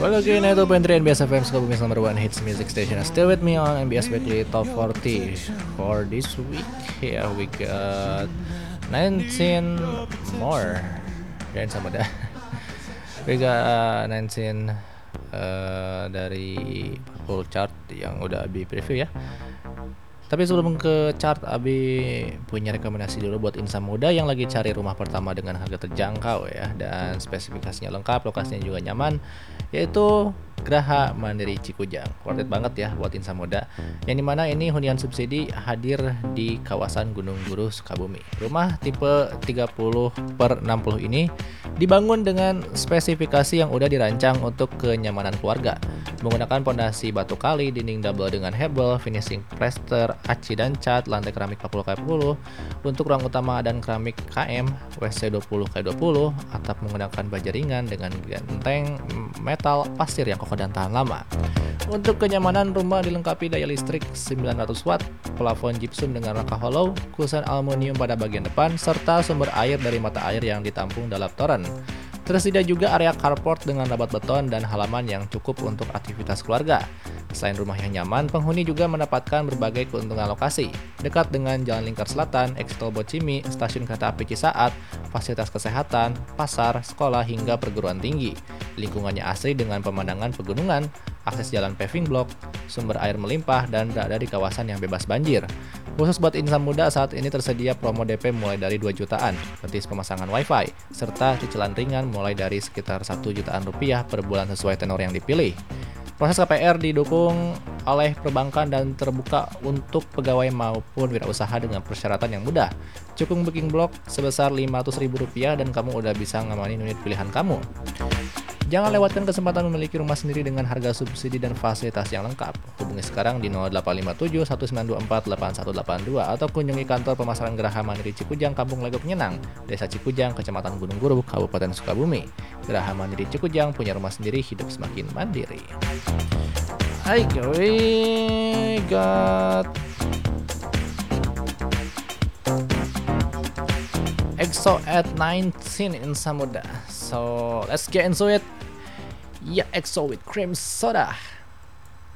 Well, again, itu Pantry NBS FM Sukabumi's number one hits music station. Still with me on NBS Weekly Top 40 for this week. Yeah, we got 19 more. Dan sama dah. We got 19 dari full chart yang udah Abi preview ya. Tapi sebelum ke chart, Abi punya rekomendasi dulu buat insan muda yang lagi cari rumah pertama dengan harga terjangkau ya, dan spesifikasinya lengkap, lokasinya juga nyaman, yaitu Geraha Mandiri Cikujang. Worth it banget ya buat insan muda, yang dimana ini hunian subsidi hadir di kawasan Gunung Guru, Sukabumi. Rumah tipe 30/60 ini dibangun dengan spesifikasi yang udah dirancang untuk kenyamanan keluarga, menggunakan pondasi batu kali, dinding double dengan hebel, finishing plaster, aci dan cat, lantai keramik 40x40, untuk ruang utama dan keramik KM, WC 20x20, atap menggunakan baja ringan dengan genteng metal pasir yang kokoh dan tahan lama. Untuk kenyamanan, rumah dilengkapi daya listrik 900 watt, plafon gypsum dengan rangka hollow, kusen aluminium pada bagian depan, serta sumber air dari mata air yang ditampung dalam toren. Tersedia juga area carport dengan rabat beton dan halaman yang cukup untuk aktivitas keluarga. Selain rumah yang nyaman, penghuni juga mendapatkan berbagai keuntungan lokasi. Dekat dengan Jalan Lingkar Selatan, Ekstol Bocimi, stasiun kereta api Cisaat, fasilitas kesehatan, pasar, sekolah, hingga perguruan tinggi. Lingkungannya asri dengan pemandangan pegunungan, akses jalan paving block, sumber air melimpah, dan berada di kawasan yang bebas banjir. Khusus buat insan muda, saat ini tersedia promo DP mulai dari 2 jutaan, gratis pemasangan wifi, serta cicilan ringan mulai dari sekitar 1 jutaan rupiah per bulan sesuai tenor yang dipilih. Proses KPR didukung oleh perbankan dan terbuka untuk pegawai maupun wirausaha dengan persyaratan yang mudah. Cukup booking blok sebesar Rp500.000 dan kamu udah bisa ngamanin unit pilihan kamu. Jangan lewatkan kesempatan memiliki rumah sendiri dengan harga subsidi dan fasilitas yang lengkap. Hubungi sekarang di 0857 1924 8182 atau kunjungi kantor pemasaran Geraha Mandiri Cikujang, Kampung Legok Nyenang, Desa Cikujang, Kecamatan Gunung Guru, Kabupaten Sukabumi. Geraha Mandiri Cikujang, punya rumah sendiri, hidup semakin mandiri. Hai, we got EXO at 19 in Samuda. So let's get into it. Yeah, EXO with cream soda.